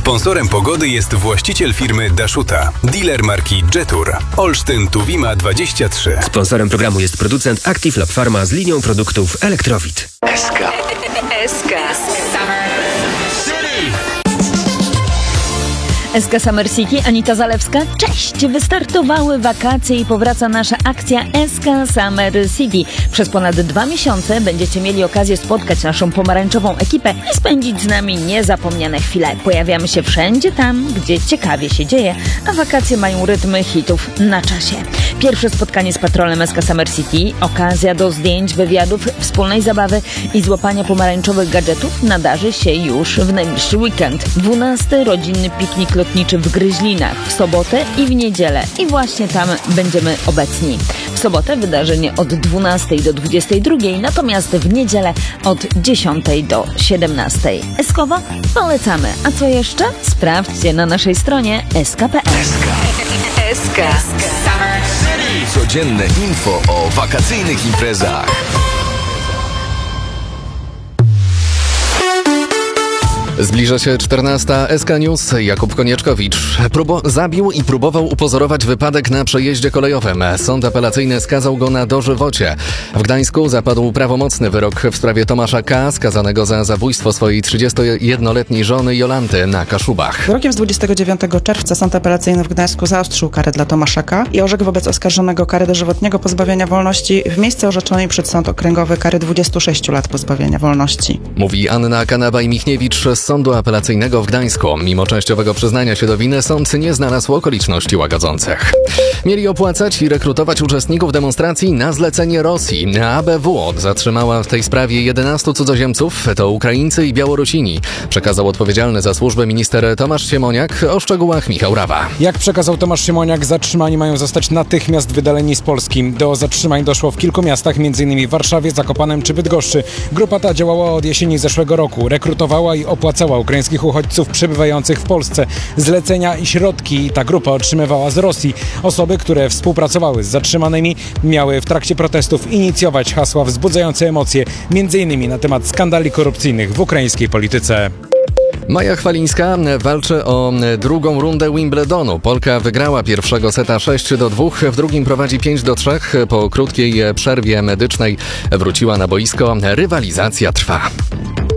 Sponsorem pogody jest właściciel firmy Dashuta, dealer marki Jetur, Olsztyn Tuwima 23. Sponsorem programu jest producent Active Lab Pharma z linią produktów Elektrowid. SK. SK Summer City, Anita Zalewska. Cześć! Wystartowały wakacje i powraca nasza akcja SK Summer City. Przez ponad 2 miesiące będziecie mieli okazję spotkać naszą pomarańczową ekipę i spędzić z nami niezapomniane chwile. Pojawiamy się wszędzie tam, gdzie ciekawie się dzieje, a wakacje mają rytmy hitów na czasie. Pierwsze spotkanie z patrolem SK Summer City, okazja do zdjęć, wywiadów, wspólnej zabawy i złapania pomarańczowych gadżetów nadarzy się już w najbliższy weekend. 12. rodzinny piknik lotniczy w Gryźlinach w sobotę i w niedzielę. I właśnie tam będziemy obecni. W sobotę wydarzenie od 12 do 22, natomiast w niedzielę od 10 do 17. Eskowo? Polecamy. A co jeszcze? Sprawdźcie na naszej stronie sk.pl. SK. Codzienne info o wakacyjnych imprezach. Zbliża się 14. SK News. Jakub Konieczkowicz zabił i próbował upozorować wypadek na przejeździe kolejowym. Sąd apelacyjny skazał go na dożywocie. W Gdańsku zapadł prawomocny wyrok w sprawie Tomasza K., skazanego za zabójstwo swojej 31-letniej żony Jolanty na Kaszubach. Wyrokiem z 29 czerwca Sąd Apelacyjny w Gdańsku zaostrzył karę dla Tomasza K. i orzekł wobec oskarżonego karę dożywotniego pozbawienia wolności w miejsce orzeczonej przed Sąd Okręgowy kary 26 lat pozbawienia wolności. Mówi Anna Kanaba-Michniewicz z Sądu Apelacyjnego w Gdańsku. Mimo częściowego przyznania się do winy, sąd nie znalazł okoliczności łagodzących. Mieli opłacać i rekrutować uczestników demonstracji na zlecenie Rosji. ABW zatrzymała w tej sprawie 11 cudzoziemców, to Ukraińcy i Białorusini. Przekazał odpowiedzialny za służbę minister Tomasz Siemoniak. O szczegółach Michał Rawa. Jak przekazał Tomasz Siemoniak, zatrzymani mają zostać natychmiast wydaleni z Polski. Do zatrzymań doszło w kilku miastach, m.in. w Warszawie, Zakopanem czy Bydgoszczy. Grupa ta działała od jesieni zeszłego roku. Rekrutowała i opłacała ukraińskich uchodźców przebywających w Polsce. Zlecenia i środki ta grupa otrzymywała z Rosji. Osoby, które współpracowały z zatrzymanymi, miały w trakcie protestów inicjować hasła wzbudzające emocje, m.in. na temat skandali korupcyjnych w ukraińskiej polityce. Maja Chwalińska walczy o drugą rundę Wimbledonu. Polka wygrała pierwszego seta 6-2, w drugim prowadzi 5-3. Po krótkiej przerwie medycznej wróciła na boisko. Rywalizacja trwa.